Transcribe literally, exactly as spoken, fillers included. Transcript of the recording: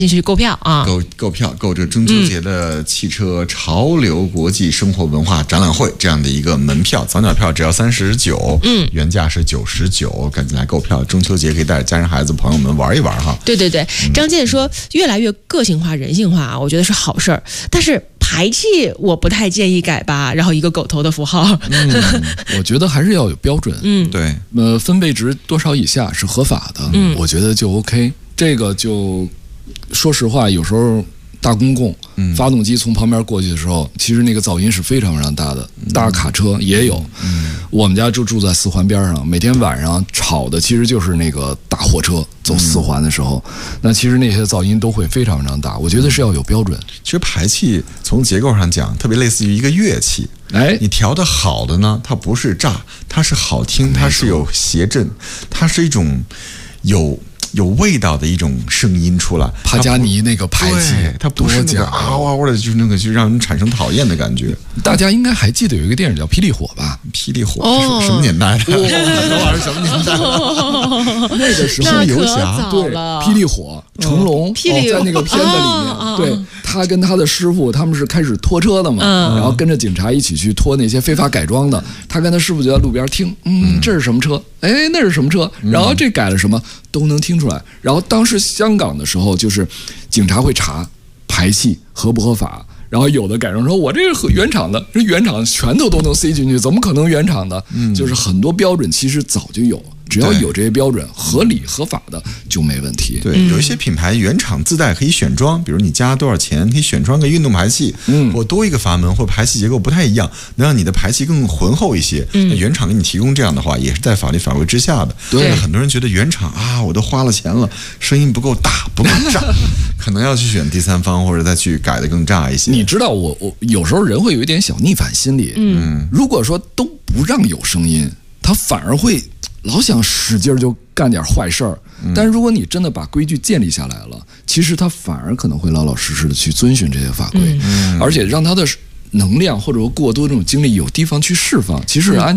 进去购票啊， 购购票购这中秋节的汽车潮流国际生活文化展览会这样的一个门票，早鸟票只要三十九，嗯，原价是九十九，赶紧来购票。中秋节可以带着家人孩子朋友们玩一玩哈。 对对对，张健说越来越个性化、人性化啊，我觉得是好事儿，但是排气我不太建议改吧。然后一个狗头的符号， 嗯，我觉得还是要有标准， 嗯， 对， 呃，分贝值多少以下是合法的，嗯，我觉得就 OK。这个就说实话，有时候大公共，嗯，发动机从旁边过去的时候，其实那个噪音是非常非常大的。大卡车也有，嗯，我们家就住在四环边上，每天晚上吵的其实就是那个大货车走四环的时候，嗯，那其实那些噪音都会非常非常大。我觉得是要有标准。 其实排气从结构上讲，特别类似于一个乐器。哎，你调的好的呢，它不是炸，它是好听，它是有谐振，它是一种有。有味道的一种声音出来， 帕加尼那个排气， 它不是那个啊哇哇的，就是那个就让人产生讨厌的感觉。 大家应该还记得有一个电影叫《霹雳火》吧？ 霹雳火，哦，什么年代的？那玩意儿什么年代？ 那个时候游侠， 对，霹雳火，成龙霹雳在那个片子里面，对他跟他的师傅，他们是开始拖车的嘛，然后跟着警察一起去拖那些非法改装的。他跟他师傅就在路边听，嗯，这是什么车？哎，那是什么车？然后这改了什么？都能听出来。然后当时香港的时候，就是警察会查排气合不合法，然后有的改装说我这个原厂的，这原厂全都都能塞进去，怎么可能原厂的？嗯，就是很多标准其实早就有，只要有这些标准合理合法的就没问题。 对，有一些品牌原厂自带可以选装，比如你加多少钱可以选装个运动排气，嗯，或多一个阀门，或排气结构不太一样，能让你的排气更浑厚一些。嗯，那原厂给你提供这样的话，也是在法律法规之下的。 对， 很多人觉得原厂啊，我都花了钱了，声音不够大，不够炸，可能要去选第三方，或者再去改得更炸一些。 你知道我我有时候人会有一点小逆反心理，嗯，如果说都不让有声音，他反而会老想使劲就干点坏事儿，但是如果你真的把规矩建立下来了，其实他反而可能会老老实实的去遵循这些法规，而且让他的能量或者说过多这种精力有地方去释放，其实安